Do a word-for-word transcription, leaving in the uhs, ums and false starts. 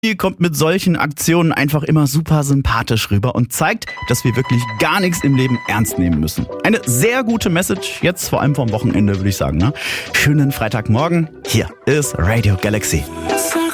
Die kommt mit solchen Aktionen einfach immer super sympathisch rüber und zeigt, dass wir wirklich gar nichts im Leben ernst nehmen müssen. Eine sehr gute Message, jetzt vor allem vom Wochenende, würde ich sagen. Ne? Schönen Freitagmorgen, hier ist Radio Galaxy.